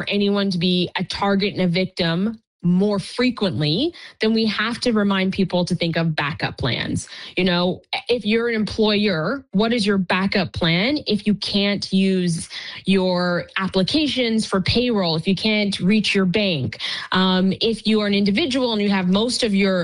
anyone to be a target and a victim more frequently, then we have to remind people to think of backup plans. If you're an employer, what is your backup plan if you can't use your applications for payroll, if you can't reach your bank? If you are an individual and you have most of your,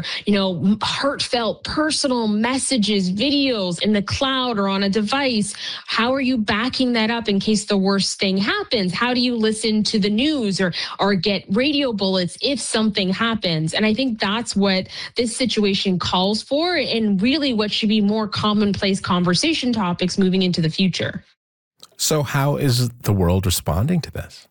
heartfelt personal messages, videos in the cloud or on a device, how are you backing that up in case the worst thing happens? How do you listen to the news or get radio bullets if something happens? And I think that's what this situation calls for, and really what should be more commonplace conversation topics moving into the future. So how is the world responding to this?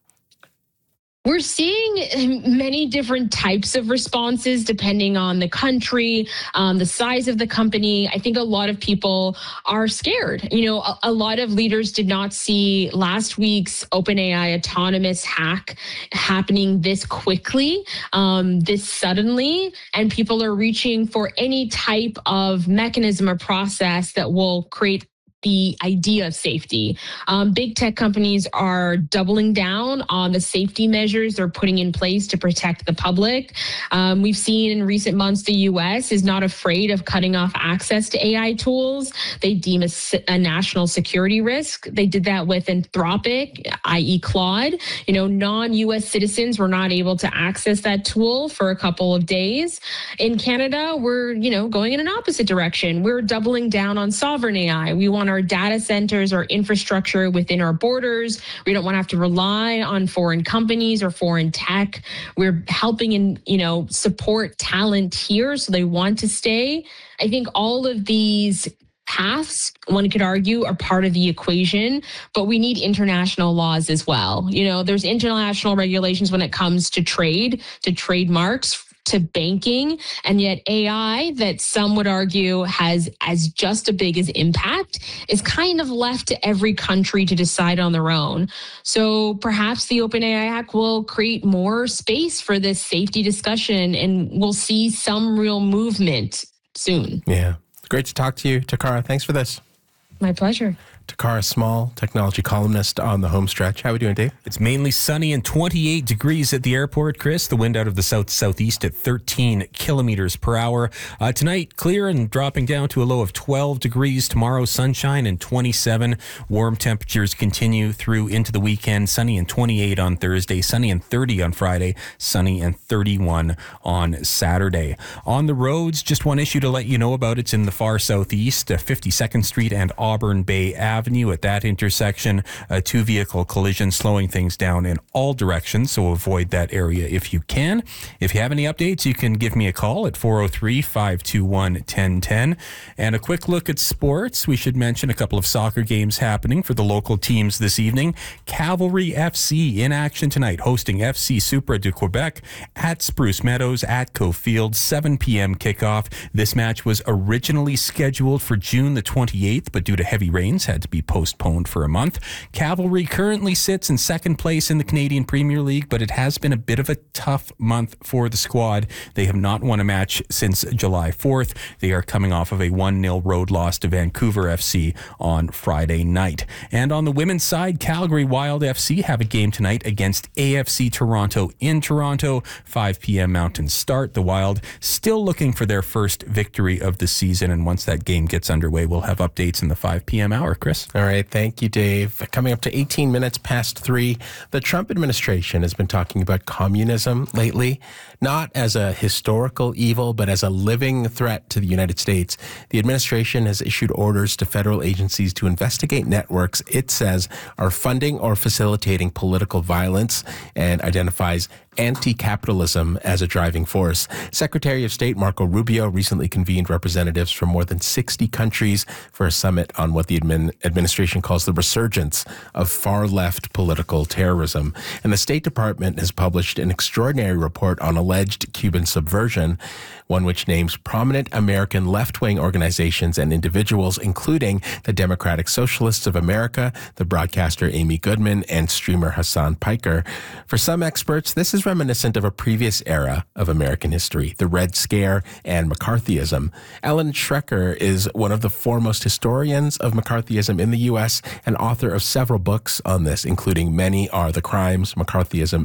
We're seeing many different types of responses depending on the country, the size of the company. I think a lot of people are scared. A lot of leaders did not see last week's OpenAI autonomous hack happening this quickly, this suddenly, and people are reaching for any type of mechanism or process that will create the idea of safety. Big tech companies are doubling down on the safety measures they're putting in place to protect the public. We've seen in recent months the US is not afraid of cutting off access to AI tools they deem a national security risk. They did that with Anthropic, i.e. Claude. Non-US citizens were not able to access that tool for a couple of days. In Canada, we're going in an opposite direction. We're doubling down on sovereign AI. We want our data centers, our infrastructure within our borders. We don't want to have to rely on foreign companies or foreign tech. We're helping and, support talent here so they want to stay. I think all of these paths, one could argue, are part of the equation, but we need international laws as well. There's international regulations when it comes to trade, to trademarks, to banking, and yet AI, that some would argue has as just a big as impact, is kind of left to every country to decide on their own. So perhaps the OpenAI Act will create more space for this safety discussion, and we'll see some real movement soon. Yeah. Great to talk to you, Takara. Thanks for this. My pleasure. Takara Small, technology columnist on the home stretch. How are we doing, Dave? It's mainly sunny and 28 degrees at the airport, Chris. The wind out of the south-southeast at 13 kilometers per hour. Tonight, clear and dropping down to a low of 12 degrees. Tomorrow, sunshine and 27. Warm temperatures continue through into the weekend. Sunny and 28 on Thursday. Sunny and 30 on Friday. Sunny and 31 on Saturday. On the roads, just one issue to let you know about. It's in the far southeast, 52nd Street and Auburn Bay Avenue. At that intersection, a two-vehicle collision slowing things down in all directions, so avoid that area if you can. If you have any updates, you can give me a call at 403-521-1010. And a quick look at sports. We should mention a couple of soccer games happening for the local teams this evening. Cavalry FC in action tonight, hosting FC Supra de Quebec at Spruce Meadows at Cofield, 7 p.m. kickoff. This match was originally scheduled for June the 28th, but due to heavy rains, had to be postponed for a month. Cavalry currently sits in second place in the Canadian Premier League, but it has been a bit of a tough month for the squad. They have not won a match since July 4th. They are coming off of a 1-0 road loss to Vancouver FC on Friday night. And on the women's side, Calgary Wild FC have a game tonight against AFC Toronto in Toronto, 5 p.m. Mountain start. The Wild still looking for their first victory of the season, and once that game gets underway, we'll have updates in the 5 p.m. hour. Chris? All right. Thank you, Dave. Coming up to 18 minutes past 3, the Trump administration has been talking about communism lately, not as a historical evil, but as a living threat to the United States. The administration has issued orders to federal agencies to investigate networks it says are funding or facilitating political violence, and identifies anti-capitalism as a driving force. Secretary of State Marco Rubio recently convened representatives from more than 60 countries for a summit on what the administration calls the resurgence of far-left political terrorism. And the State Department has published an extraordinary report on alleged Cuban subversion, one which names prominent American left-wing organizations and individuals, including the Democratic Socialists of America, the broadcaster Amy Goodman, and streamer Hassan Piker. For some experts, this is reminiscent of a previous era of American history, the Red Scare and McCarthyism. Ellen Schrecker is one of the foremost historians of McCarthyism in the U.S. and author of several books on this, including Many Are the Crimes, McCarthyism